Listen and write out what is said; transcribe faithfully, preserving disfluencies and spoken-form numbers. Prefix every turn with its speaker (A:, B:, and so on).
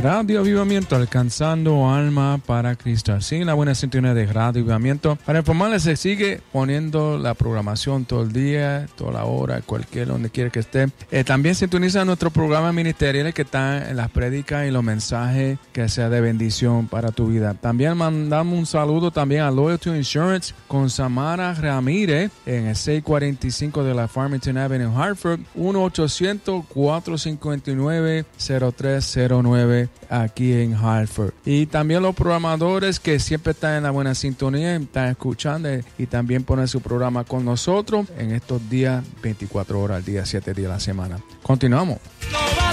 A: Radio Avivamiento, alcanzando alma para Cristo. Sí, la buena sintonía de Radio Avivamiento. Para informarles, se sigue poniendo la programación todo el día, toda la hora, cualquier, donde quiera que esté. Eh, también sintoniza nuestro programa ministerial que está en las prédicas y los mensajes que sea de bendición para tu vida. También mandamos un saludo también a Loyalty Insurance con Samara Ramírez en el seiscientos cuarenta y cinco de la Farmington Avenue en Hartford, uno ochocientos, cuatrocientos cincuenta y nueve, cero tres cero nueve aquí en Hartford. Y también los programadores que siempre están en la buena sintonía, están escuchando y también ponen su programa con nosotros en estos días, veinticuatro horas al día, siete días a la semana. Continuamos.